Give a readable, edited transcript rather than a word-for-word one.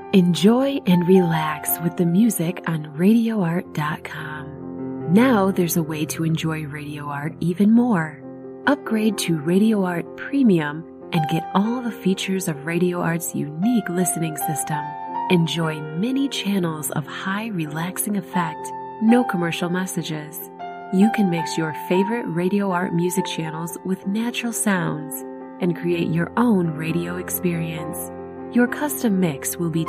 Enjoy and relax with the music on RadioArt.com. Now there's a way to enjoy Radio Art even more. Upgrade to Radio Art Premium and get all the features of Radio Art's unique listening system. Enjoy many channels of high relaxing effect, no commercial messages. You can mix your favorite Radio Art music channels with natural sounds and create your own radio experience. Your custom mix will be